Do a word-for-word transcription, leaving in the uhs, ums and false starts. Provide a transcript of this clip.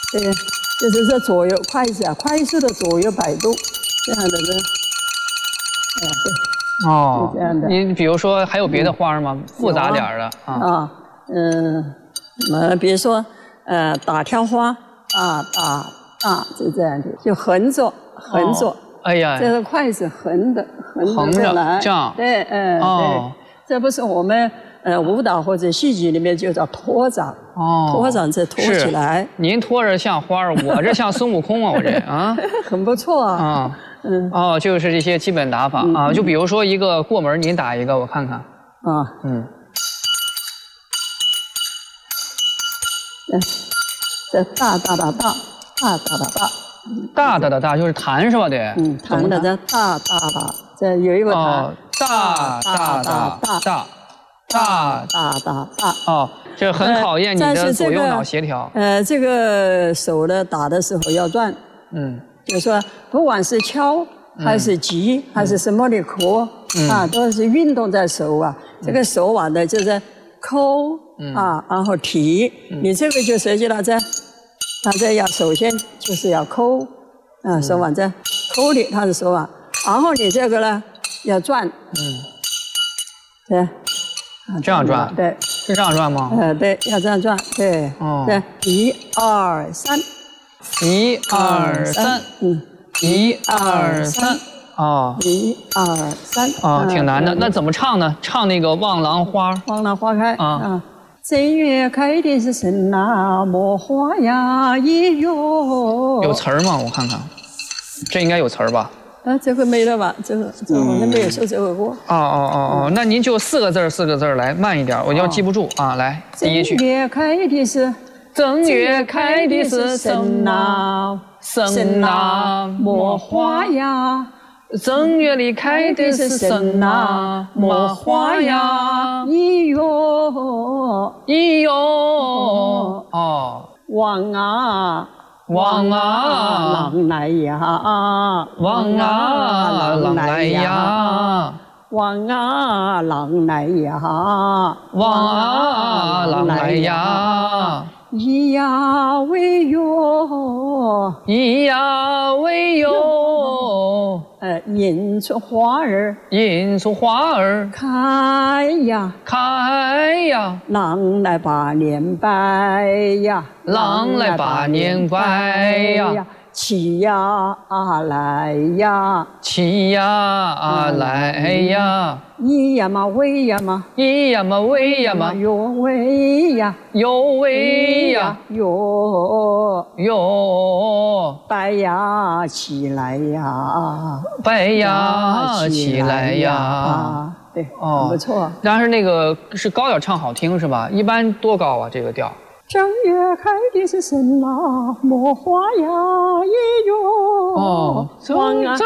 对，就是这左右快速啊，快速的左右摆动，这样的这，哎对， 哦， 这样的。 你比如说还有别的花吗？复杂点儿的啊？ 啊，嗯，呃，比如说呃打挑花啊，打打就这样的，就横着横着。 哎呀， 这个筷子横的横着来， 这样。 对，嗯，对，这不是我们。呃，舞蹈或者戏剧里面就叫拖掌，哦，拖掌这拖起来。 您拖着像花儿，我这像孙悟空啊，我这啊， 很不错啊。 啊，嗯，哦，就是这些基本打法啊，就比如说一个过门，您打一个，我看看。啊，嗯， 这大大大大大大大大， 大大的大就是弹是吧？得， 嗯，弹的这大大大，这有一个弹， 大大大大。大大大大哦，这很考验你的左右脑协调。 呃，这个手呢打的时候要转，嗯，就是说不管是敲还是击还是什么的壳啊，都是运动在手啊。这个手腕呢就是抠啊，然后提，你这个就涉及到这，它这要首先就是要抠啊，手腕这抠的它的手腕，然后你这个呢要转，嗯，对。 这样转， 对， 是这样转吗？ 呃，对，要这样转，对，哦，对，一二三， 一二三，嗯，一二三，哦， 一二三， 哦，挺难的。那怎么唱呢？唱那个《望郎花》。 望郎花开啊，正月开的是什那么花呀？咿哟， 有词儿吗？我看看，这应该有词儿吧？ 啊，这个没了吧？这个这我们没有说这个过。 哦哦哦哦，那您就四个字儿四个字儿来，慢一点，我要记不住啊。来，第一句。 正月开的是， 正月开的是什那什那么花呀？正月里开的是什那么花呀？ 咿哟咿哟哦， 望啊。 望啊， 郎来呀！ 望啊，郎来呀！ 望啊，郎来呀！ 望啊，郎来呀！ 咿呀喂哟， 咿呀喂哟， 呃，迎出花儿， 迎出花儿开呀， 开呀， 郎来把年拜呀， 郎来把年拜呀， 起呀来呀， 起呀来呀， 咿呀嘛喂呀嘛， 咿呀嘛喂呀嘛， 哟喂呀， 哟喂呀， 哟哟， 拜呀起来呀， 拜呀起来呀， 对，哦，不错。 但是那个是高点唱好听是吧？一般多高啊？这个调？ 正月开的是什那么花呀？咿哟， 哦， 望啊。